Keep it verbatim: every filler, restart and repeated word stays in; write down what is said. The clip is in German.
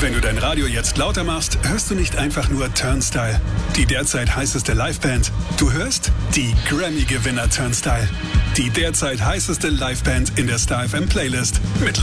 Wenn du dein Radio jetzt lauter machst, hörst du nicht einfach nur Turnstile, die derzeit heißeste Liveband. Du hörst die Grammy-Gewinner Turnstile, die derzeit heißeste Liveband in der Star F M Playlist mit